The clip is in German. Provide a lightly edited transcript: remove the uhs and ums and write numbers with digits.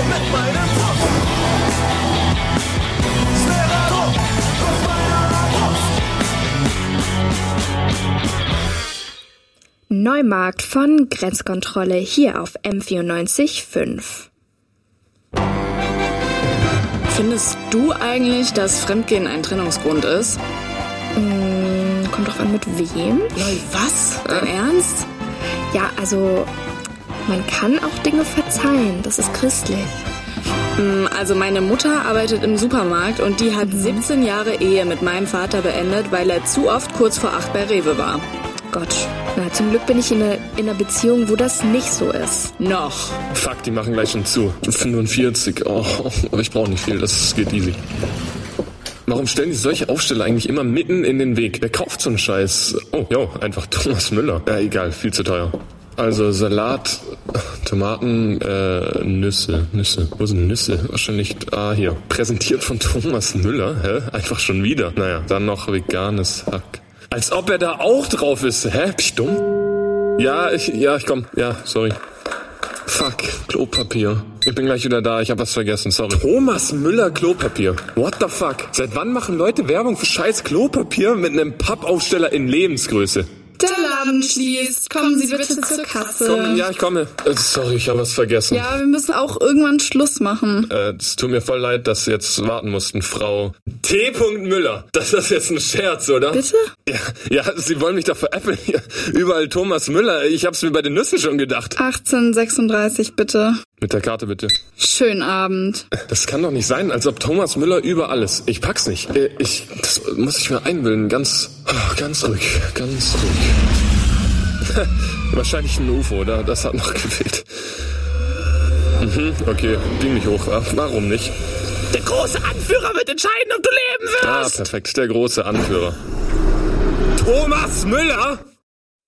mit meinem Fuß. Schwerer Druck auf meiner Brust. Neumarkt von Grenzkontrolle hier auf M94.5. Findest du eigentlich, dass Fremdgehen ein Trennungsgrund ist? Kommt drauf an, mit wem? Lol, was? Dein Ernst? Ja, also man kann auch Dinge verzeihen. Das ist christlich. Also meine Mutter arbeitet im Supermarkt und die hat 17 Jahre Ehe mit meinem Vater beendet, weil er zu oft kurz vor 8 bei Rewe war. Gott, na, zum Glück bin ich in einer Beziehung, wo das nicht so ist. Noch. Fuck, die machen gleich schon zu. 45. Oh, aber ich brauche nicht viel, das geht easy. Warum stellen die solche Aufsteller eigentlich immer mitten in den Weg? Wer kauft so einen Scheiß? Oh, jo, einfach Thomas Müller. Ja, egal, viel zu teuer. Also Salat, Tomaten, Nüsse. Wo sind Nüsse? Wahrscheinlich, hier. Präsentiert von Thomas Müller. Hä? Einfach schon wieder. Naja, dann noch veganes Hack. Als ob er da auch drauf ist. Hä? Bist du dumm? Ja, ich komm. Ja, sorry. Fuck, Klopapier. Ich bin gleich wieder da, ich hab was vergessen, sorry. Thomas Müller Klopapier. What the fuck? Seit wann machen Leute Werbung für scheiß Klopapier mit einem Pappaufsteller in Lebensgröße? Der Laden schließt. Kommen Sie bitte zur Kasse. Ja, ich komme. Sorry, ich habe was vergessen. Ja, wir müssen auch irgendwann Schluss machen. Es tut mir voll leid, dass Sie jetzt warten mussten, Frau T. Müller. Das ist jetzt ein Scherz, oder? Bitte? Ja, Sie wollen mich doch veräppeln. Hier. Überall Thomas Müller. Ich hab's mir bei den Nüssen schon gedacht. 1836, bitte. Mit der Karte, bitte. Schönen Abend. Das kann doch nicht sein, als ob Thomas Müller überall ist. Ich pack's nicht. Das muss ich mir einbilden. Ganz ruhig. Wahrscheinlich ein UFO, oder? Das hat noch gefehlt. Okay, ging nicht hoch. Warum nicht? Der große Anführer wird entscheiden, ob du leben wirst. Perfekt. Der große Anführer. Thomas Müller?